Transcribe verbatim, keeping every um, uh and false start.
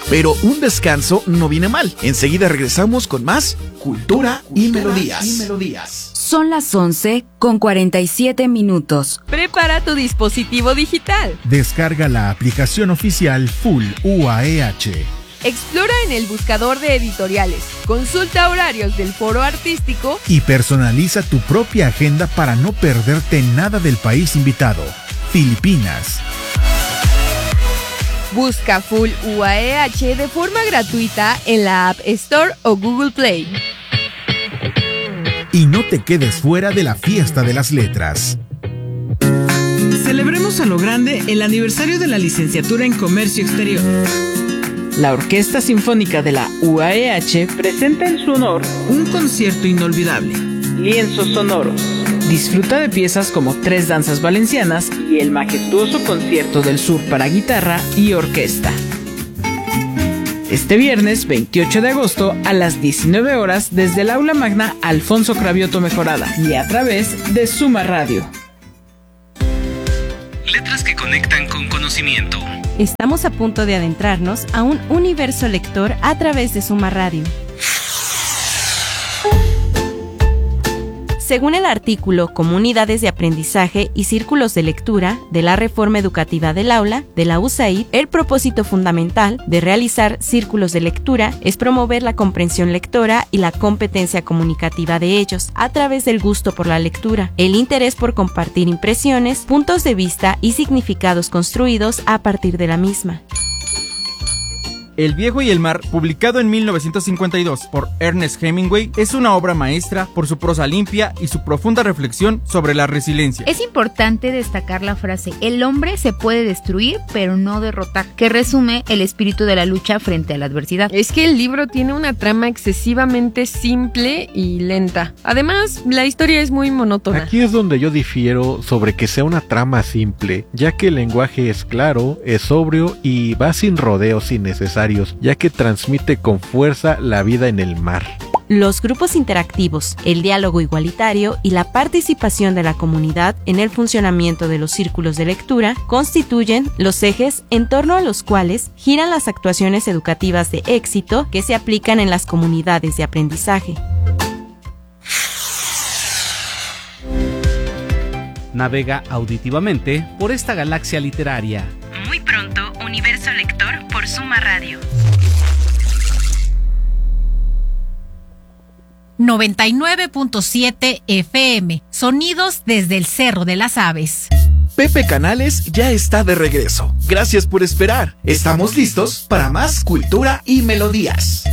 pero un descanso no viene mal. Enseguida regresamos con más Cultura, Cultura y, melodías. y Melodías. Son las once con cuarenta y siete minutos. Prepara tu dispositivo digital. Descarga la aplicación oficial Full U A E H. Explora en el buscador de editoriales, consulta horarios del foro artístico y personaliza tu propia agenda para no perderte nada del país invitado, Filipinas. Busca Full U A E H de forma gratuita en la App Store o Google Play. Y no te quedes fuera de la fiesta de las letras. Celebremos a lo grande el aniversario de la licenciatura en Comercio Exterior. La Orquesta Sinfónica de la U A E H presenta en su honor un concierto inolvidable, Lienzos Sonoros. Disfruta de piezas como Tres Danzas Valencianas y el majestuoso Concierto del Sur para guitarra y orquesta. Este viernes veintiocho de agosto a las diecinueve horas desde el Aula Magna Alfonso Cravioto Mejorada y a través de Suma Radio. Letras que conectan con conocimiento. Estamos a punto de adentrarnos a un universo lector a través de Suma Radio. Según el artículo Comunidades de Aprendizaje y Círculos de Lectura de la Reforma Educativa del Aula de la U S A I D, el propósito fundamental de realizar círculos de lectura es promover la comprensión lectora y la competencia comunicativa de ellos a través del gusto por la lectura, el interés por compartir impresiones, puntos de vista y significados construidos a partir de la misma. El viejo y el mar, publicado en mil novecientos cincuenta y dos por Ernest Hemingway, es una obra maestra por su prosa limpia y su profunda reflexión sobre la resiliencia. Es importante destacar la frase "el hombre se puede destruir, pero no derrotar", que resume el espíritu de la lucha frente a la adversidad. Es que el libro tiene una trama excesivamente simple y lenta. Además, la historia es muy monótona. Aquí es donde yo difiero sobre que sea una trama simple, ya que el lenguaje es claro, es sobrio y va sin rodeos innecesarios, ya que transmite con fuerza la vida en el mar. Los grupos interactivos, el diálogo igualitario y la participación de la comunidad en el funcionamiento de los círculos de lectura constituyen los ejes en torno a los cuales giran las actuaciones educativas de éxito que se aplican en las comunidades de aprendizaje. Navega auditivamente por esta galaxia literaria. Muy pronto, Universo Lector por Suma Radio. noventa y nueve punto siete F M. Sonidos desde el Cerro de las Aves. Pepe Canales ya está de regreso. Gracias por esperar. Estamos listos para más cultura y melodías.